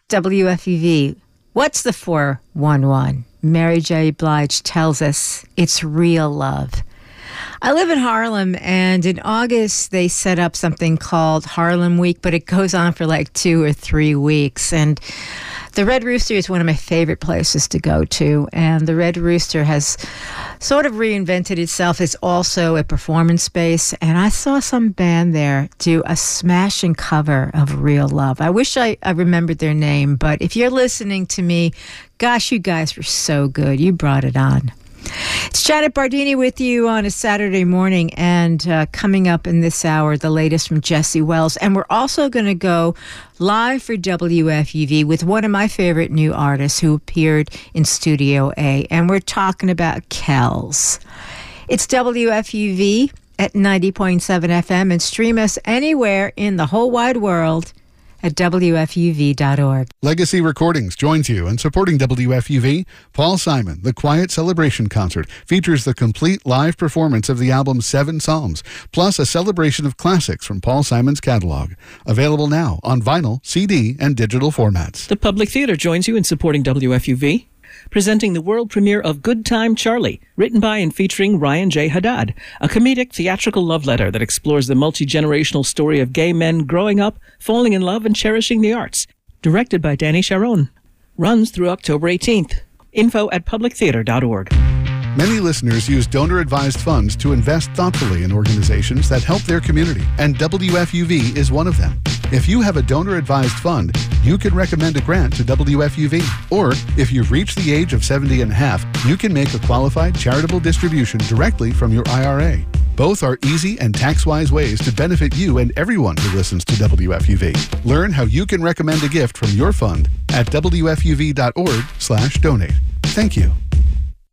WFUV. What's the 411? Mary J. Blige tells us it's real love. I live in Harlem, and in August, they set up something called Harlem Week, but it goes on for like 2 or 3 weeks. And the Red Rooster is one of my favorite places to go to, and the Red Rooster has sort of reinvented itself. It's also a performance space, and I saw some band there do a smashing cover of Real Love. I wish I remembered their name, but if you're listening to me, gosh, you guys were so good. You brought it on. It's Janet Bardini with you on a Saturday morning, and coming up in this hour, the latest from Jesse Wells. And we're also going to go live for WFUV with one of my favorite new artists who appeared in Studio A, and we're talking about Kells. It's WFUV at 90.7 FM, and stream us anywhere in the whole wide world at WFUV.org. Legacy Recordings joins you in supporting WFUV. Paul Simon, The Quiet Celebration Concert, features the complete live performance of the album 7 Psalms, plus a celebration of classics from Paul Simon's catalog. Available now on vinyl, CD, and digital formats. The Public Theater joins you in supporting WFUV. Presenting the world premiere of Good Time Charlie, written by and featuring Ryan J. Haddad, a comedic theatrical love letter that explores the multi-generational story of gay men growing up, falling in love, and cherishing the arts. Directed by Danny Sharon. Runs through October 18th. Info at publictheater.org. Many listeners use donor-advised funds to invest thoughtfully in organizations that help their community, and WFUV is one of them. If you have a donor-advised fund, you can recommend a grant to WFUV. Or, if you've reached the age of 70 and a half, you can make a qualified charitable distribution directly from your IRA. Both are easy and tax-wise ways to benefit you and everyone who listens to WFUV. Learn how you can recommend a gift from your fund at WFUV.org/donate. Thank you.